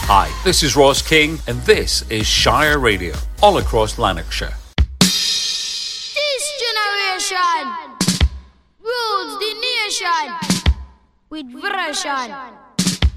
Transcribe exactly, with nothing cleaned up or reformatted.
Hi, this is Ross King, and this is Shire Radio, all across Lanarkshire. This generation rules the nation with version.